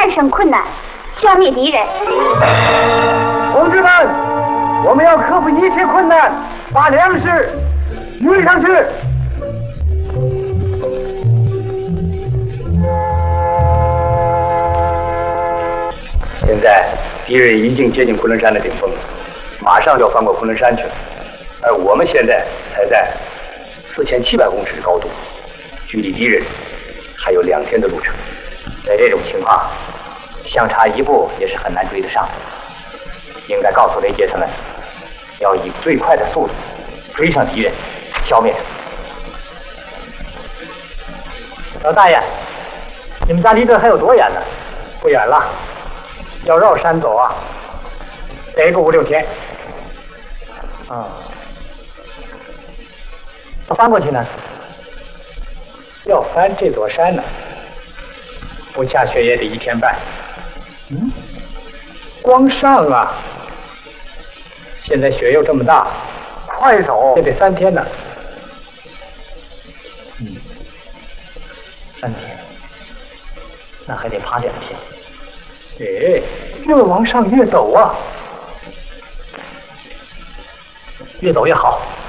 战胜困难，消灭敌人。 同志们，我们要克服一切困难，把粮食运上去。 现在敌人已经接近昆仑山的顶峰，马上就要翻过昆仑山去了，而我们现在才在4700公尺的高度，距离敌人还有2天的路程。在这种情况，相差一步也是很难追得上的。应该告诉雷杰他们，要以最快的速度追上敌人，消灭他。老大爷，你们家离这还有多远呢？不远了，要绕山走啊，得个5、6天。啊，要翻过去呢？要翻这座山呢，不下雪也得1天半。光上啊！现在雪又这么大，快走也得3天呢。3天，那还得爬2天。哎，越往上越走啊，越走越好。